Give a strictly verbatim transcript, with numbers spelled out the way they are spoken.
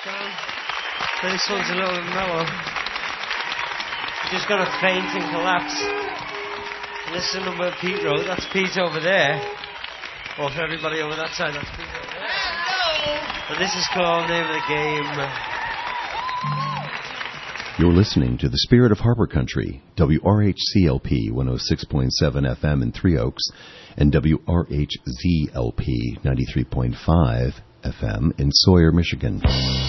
This one's a little mellow. Just got a faint and collapse. And this is the number Pete wrote. That's Pete over there. Or for everybody over that side, that's Pete over there. And this is called Name of the Game. You're listening to The Spirit of Harper Country, W R H C L P one oh six point seven F M in Three Oaks, and W R H Z L P ninety-three point five F M in Sawyer, Michigan.